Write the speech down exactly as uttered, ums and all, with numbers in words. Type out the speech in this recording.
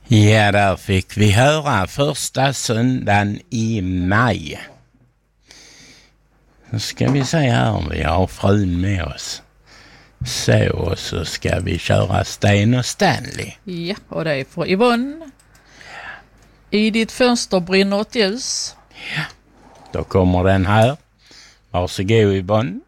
Ja, där fick vi höra första söndagen i maj. Nu ska vi se här om vi har frun med oss. Så, så ska vi köra Sten och Stanley. Ja, och det är för Yvonne. I ditt fönster brinner ett ljus. Ja, då kommer den här. Varsågod Yvonne.